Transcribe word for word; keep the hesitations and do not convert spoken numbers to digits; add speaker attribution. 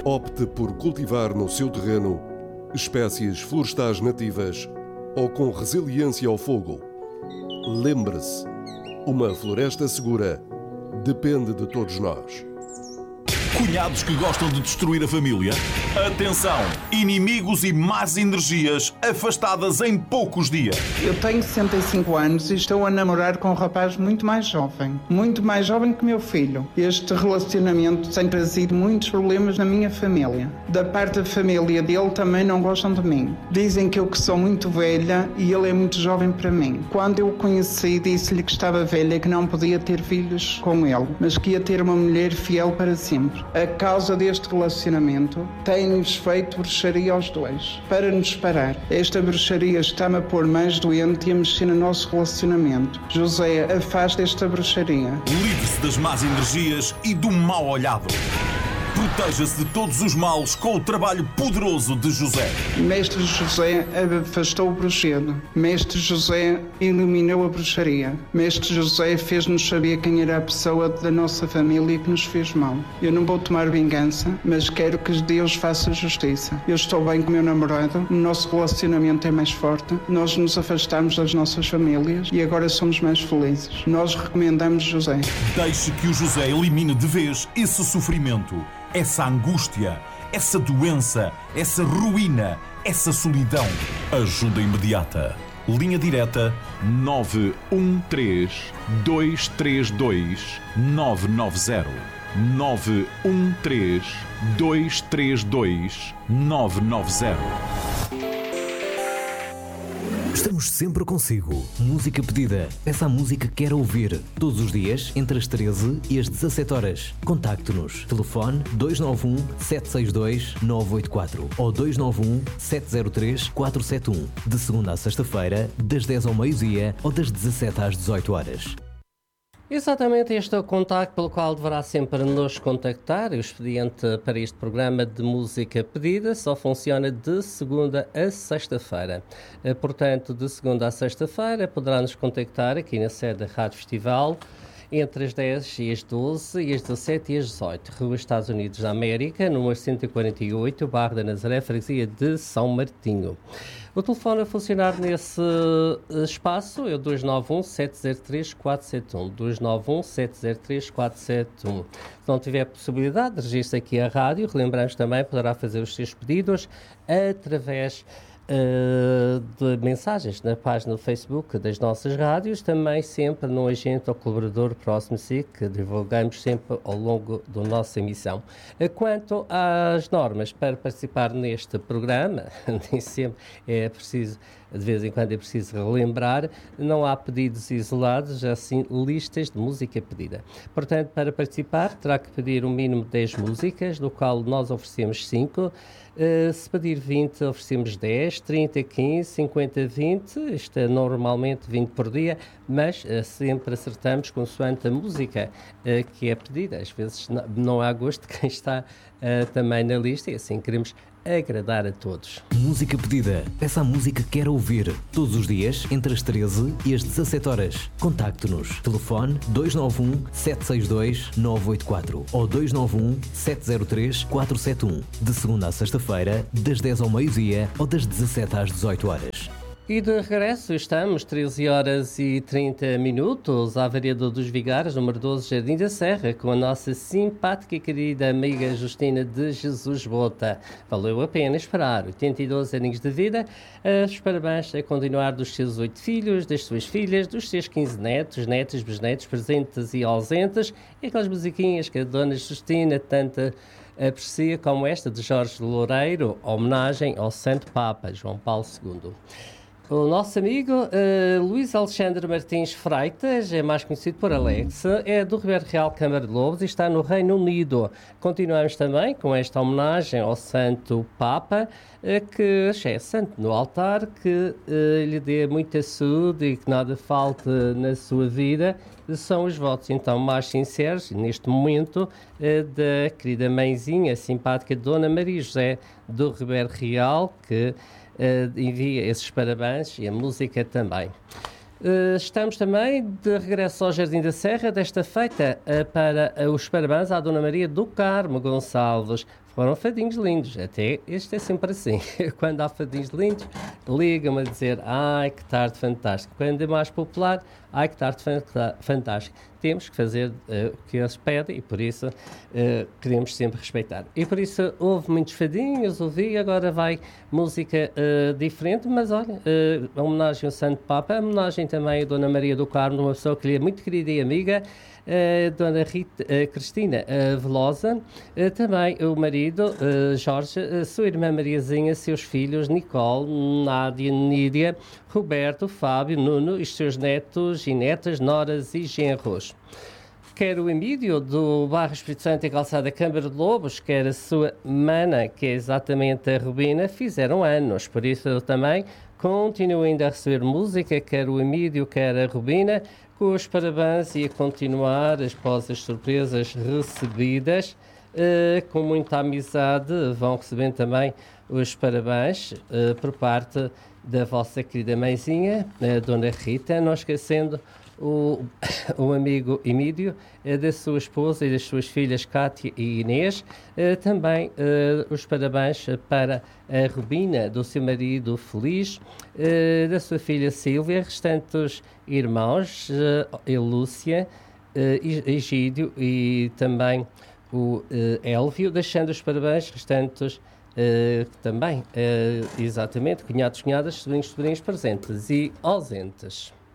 Speaker 1: Opte por cultivar no seu terreno espécies florestais nativas ou com resiliência ao fogo. Lembre-se, uma floresta segura depende de todos nós.
Speaker 2: Cunhados que gostam de destruir a família? Atenção! Inimigos e más energias afastadas em poucos dias.
Speaker 3: Eu tenho sessenta e cinco anos e estou a namorar com um rapaz muito mais jovem. Muito mais jovem que meu filho. Este relacionamento tem trazido muitos problemas na minha família. Da parte da família dele também não gostam de mim. Dizem que eu que sou muito velha e ele é muito jovem para mim. Quando eu o conheci, disse-lhe que estava velha e que não podia ter filhos com ele, mas que ia ter uma mulher fiel para sempre. A causa deste relacionamento tem-nos feito bruxaria aos dois, para nos separar. Esta bruxaria está-me a pôr mais doente e a mexer no nosso relacionamento. José, afasta esta bruxaria.
Speaker 2: Livre-se das más energias e do mau olhado. Proteja-se de todos os males com o trabalho poderoso de José.
Speaker 3: Mestre José afastou o bruxedo. Mestre José eliminou a bruxaria. Mestre José fez-nos saber quem era a pessoa da nossa família que nos fez mal. Eu não vou tomar vingança, mas quero que Deus faça justiça. Eu estou bem com o meu namorado, o nosso relacionamento é mais forte, nós nos afastamos das nossas famílias e agora somos mais felizes. Nós recomendamos José.
Speaker 2: Deixe que o José elimine de vez esse sofrimento, essa angústia, essa doença, essa ruína, essa solidão. Ajuda imediata. Linha direta nove um três, dois três dois, nove nove zero. nove um três, dois três dois, nove nove zero.
Speaker 4: Estamos sempre consigo. Música pedida. Peça a música que quer ouvir. Todos os dias, entre as treze e as dezassete horas. Contacte-nos. Telefone dois nove um, sete seis dois, nove oito quatro ou dois nove um, sete zero três, quatro sete um. De segunda a sexta-feira, das dez ao meio-dia ou das dezassete às dezoito horas.
Speaker 5: Exatamente, este é o contacto pelo qual deverá sempre nos contactar. O expediente para este programa de música pedida só funciona de segunda a sexta-feira. Portanto, de segunda a sexta-feira poderá nos contactar aqui na sede da Rádio Festival entre as dez e as doze e as dezassete e as dezoito. Rua Estados Unidos da América, número cento e quarenta e oito, Bairro da Nazaré, freguesia de São Martinho. O telefone a funcionar nesse espaço é o dois nove um, sete zero três, quatro sete um. dois nove um, sete zero três, quatro sete um. Se não tiver possibilidade, registre aqui a rádio. Relembramos também, poderá fazer os seus pedidos através Uh, de mensagens na página do Facebook das nossas rádios, também sempre no agente ou colaborador próximo a si, que divulgamos sempre ao longo da nossa emissão. Uh, quanto às normas para participar neste programa, nem sempre é preciso, de vez em quando é preciso relembrar, não há pedidos isolados, assim listas de música pedida. Portanto, para participar terá que pedir um mínimo de dez músicas, do qual nós oferecemos cinco. Uh, se pedir vinte, oferecemos dez, trinta, quinze, cinquenta, vinte, isto é normalmente vinte por dia, mas uh, sempre acertamos consoante a música uh, que é pedida. Às vezes não, não há gosto de quem está uh, também na lista e assim queremos agradar a todos.
Speaker 4: Música pedida. Peça a música que quer ouvir. Todos os dias, entre as treze e as dezassete horas. Contacte-nos. Telefone dois nove um, sete seis dois, nove oito quatro ou dois nove um, sete zero três, quatro sete um. De segunda a sexta-feira, das dez ao meio-dia ou das dezassete às dezoito horas.
Speaker 5: E de regresso estamos, treze horas e trinta minutos, à Vareda dos Vigares, número doze, Jardim da Serra, com a nossa simpática e querida amiga Justina de Jesus Bota. Valeu a pena esperar. oitenta e dois aninhos de vida, os parabéns a continuar dos seus oito filhos, das suas filhas, dos seus quinze netos, netos, bisnetos, presentes e ausentes, e aquelas musiquinhas que a dona Justina tanto aprecia, como esta de Jorge Loureiro, homenagem ao Santo Papa, João Paulo segundo. O nosso amigo uh, Luís Alexandre Martins Freitas, é mais conhecido por Alex, é do Ribeiro Real Câmara de Lobos e está no Reino Unido. Continuamos também com esta homenagem ao Santo Papa, uh, que já é santo no altar, que uh, lhe dê muita saúde e que nada falte na sua vida. São os votos então mais sinceros, neste momento, uh, da querida mãezinha simpática Dona Maria José do Ribeiro Real, que Uh, envia esses parabéns e a música também. Uh, estamos também de regresso ao Jardim da Serra, desta feita uh, para uh, os parabéns à Dona Maria do Carmo Gonçalves. foram fadinhos lindos, até este é sempre assim. Quando há fadinhos lindos, ligam-me a dizer, ai que tarde fantástica. Quando é mais popular, ai que tarde fantástica. Temos que fazer uh, o que eles pedem e por isso uh, queremos sempre respeitar. E por isso houve muitos fadinhos, ouvi, agora vai música uh, diferente, mas olha, uh, a homenagem ao Santo Papa, a homenagem também à Dona Maria do Carmo, uma pessoa que lhe é muito querida e amiga, Uh, Dona Rita, uh, Cristina uh, Velosa, uh, também o marido uh, Jorge, uh, sua irmã Mariazinha, seus filhos Nicole, Nádia, Nídia, Roberto, Fábio, Nuno, os seus netos e netas, noras e genros. Quer o Emílio do bairro Espírito Santo e Calçada Câmara de Lobos, quer a sua mana, que é exatamente a Rubina, fizeram anos, por isso eu também continuo ainda a receber música, quer o Emílio, quer a Rubina, com os parabéns e a continuar após as surpresas recebidas, uh, com muita amizade, vão recebendo também os parabéns uh, por parte da vossa querida mãezinha, a Dona Rita, não esquecendo o, o amigo Emílio, uh, da sua esposa e das suas filhas Cátia e Inês, uh, também uh, os parabéns para a Rubina, do seu marido Feliz, uh, da sua filha Sílvia, restantes irmãos, uh, e Lúcia, uh, Egídio e também o uh, Élvio, deixando os parabéns restantes uh, também, uh, exatamente, cunhados, cunhadas, sobrinhos, sobrinhos presentes e ausentes.